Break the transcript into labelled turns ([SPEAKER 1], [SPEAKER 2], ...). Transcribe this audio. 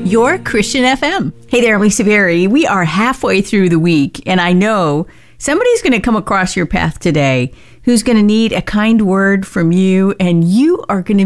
[SPEAKER 1] your Christian FM. Hey there, I'm Lisa Berry. We are halfway through the week, and I know somebody's going to come across your path today who's going to need a kind word from you, and you are going to